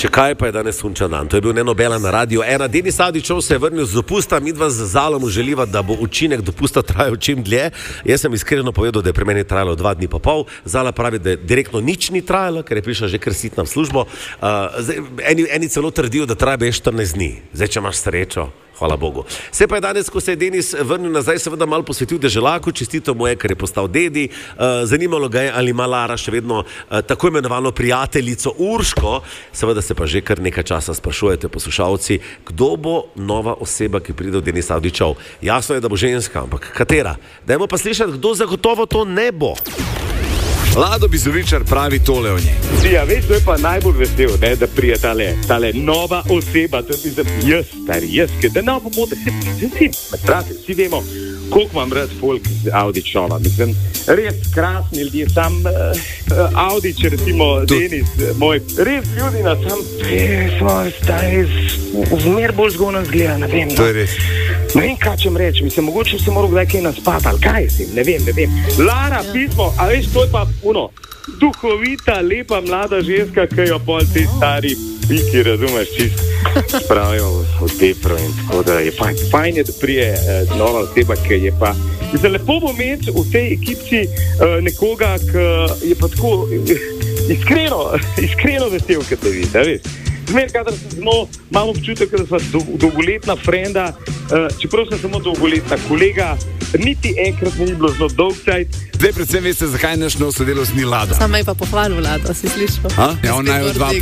Če kaj, pa je danes sunčan dan. To je bil Nenobela na Radio 1. Denis Avdićov se je vrnil z dopusta, midva z Zalom želiva, da bo učinek dopusta trajal čim dlje. Jaz sem iskreno povedal, da je pri meni trajalo 2 dni pa pol. Zala pravi, da direktno nič ni trajalo, ker je prišla že kar sitna v službo. Eni celo trdijo, da traja 14 dni. Zdaj, če imaš srečo, hvala Bogu. Se pa je danes, ko se je Denis vrnil nazaj, seveda malo posvetil deželaku, čestito mu je, ker je postal dedi. Zanimalo ga je, ali ima Lara še vedno tako imenovano prijateljico Urško. Seveda se pa že kar nekaj časa sprašujete, poslušalci, kdo bo nova oseba, ki pride v Denis Avdićov. Jasno je, da bo ženska, ampak katera? Dajmo pa slišati, kdo zagotovo to ne bo. Lado Bizovičar pravi tole o njej. Ja, veš, to je pa najbolj vesel, ne, da prije tale nova oseba, to je jaz, stari, jaz, da ne bo mote, vsi vemo, koliko vam rad folk z Avdićova, mislim, res krasni ljudje, sam Avdić, recimo, Denis, moj, res ljudi na sam, svoj, stari, zmer bolj zgodno zgleda, ne vem, to je res. Ne vem, kaj čem reči, mislim, mogoče se moral kdaj kaj naspati, ali kaj si, ne vem. Lara, pismo, a veš, to je pa duhovita, lepa, mlada ženska, ki jo pol ti stari piki, razumeš, čist spravijo v tepro in tako da je fajn je, da prije nova oseba, ki je pa, mislim, lepo bo imeti v tej ekipci nekoga, ki je pa tako iskreno vesel, kot te vidi, da veš. Zmer, kadar sem imam občutek, da sva dolgoletna frenda, čeprav sem samo dolgoletna kolega, niti enkrat ni bilo zelo dolg čas. Zdaj predvsem veste, zakaj naš nov sodelavec ni Lado. Sama je pa pohvalil Lado, si slišal? Ja, on naj od 2